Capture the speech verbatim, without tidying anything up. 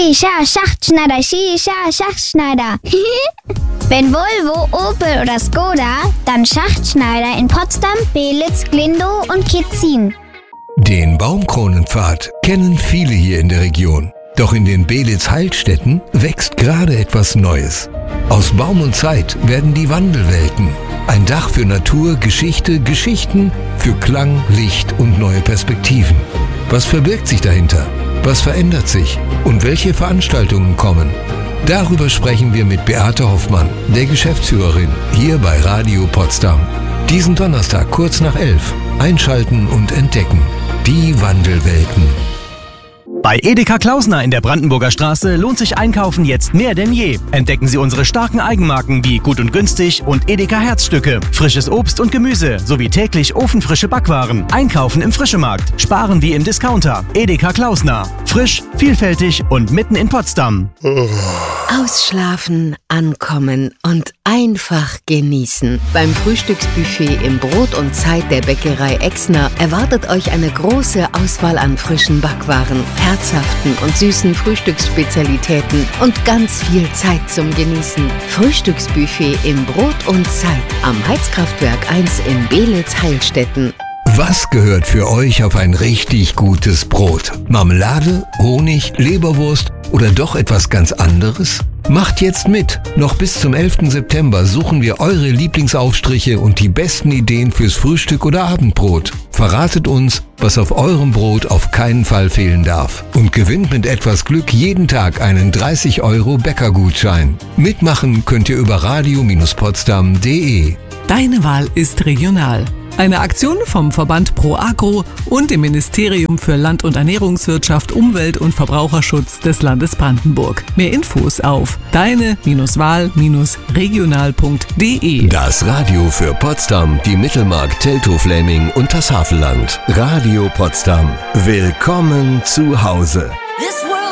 Shisha, Schachtschneider, Shisha, Schachtschneider. Wenn Volvo, Opel oder Skoda, dann Schachtschneider in Potsdam, Belitz, Glindow und Kitzin. Den Baumkronenpfad kennen viele hier in der Region. Doch in den Belitz-Heilstätten wächst gerade etwas Neues. Aus Baum und Zeit werden die Wandelwelten. Ein Dach für Natur, Geschichte, Geschichten für Klang, Licht und neue Perspektiven. Was verbirgt sich dahinter? Was verändert sich? Und welche Veranstaltungen kommen? Darüber sprechen wir mit Beate Hoffmann, der Geschäftsführerin, hier bei Radio Potsdam. Diesen Donnerstag kurz nach elf. Einschalten und entdecken. Die Wandelwelten. Bei Edeka Klausner in der Brandenburger Straße lohnt sich Einkaufen jetzt mehr denn je. Entdecken Sie unsere starken Eigenmarken wie Gut und Günstig und Edeka Herzstücke, frisches Obst und Gemüse sowie täglich ofenfrische Backwaren. Einkaufen im Frischemarkt, sparen wie im Discounter. Edeka Klausner. Frisch, vielfältig und mitten in Potsdam. Ausschlafen, ankommen und einfach genießen. Beim Frühstücksbuffet im Brot und Zeit der Bäckerei Exner erwartet euch eine große Auswahl an frischen Backwaren, herzhaften und süßen Frühstücksspezialitäten und ganz viel Zeit zum Genießen. Frühstücksbuffet im Brot und Zeit am Heizkraftwerk eins in Belitz-Heilstätten. Was gehört für euch auf ein richtig gutes Brot? Marmelade, Honig, Leberwurst oder doch etwas ganz anderes? Macht jetzt mit! Noch bis zum elften September suchen wir eure Lieblingsaufstriche und die besten Ideen fürs Frühstück oder Abendbrot. Verratet uns, was auf eurem Brot auf keinen Fall fehlen darf. Und gewinnt mit etwas Glück jeden Tag einen dreißig Euro Bäckergutschein. Mitmachen könnt ihr über radio Potsdam punkt de. Deine Wahl ist regional. Eine Aktion vom Verband Pro Agro und dem Ministerium für Land- und Ernährungswirtschaft, Umwelt und Verbraucherschutz des Landes Brandenburg. Mehr Infos auf deine Wahl regional punkt de. Das Radio für Potsdam, die Mittelmark, Teltow-Fläming und das Havelland. Radio Potsdam. Willkommen zu Hause.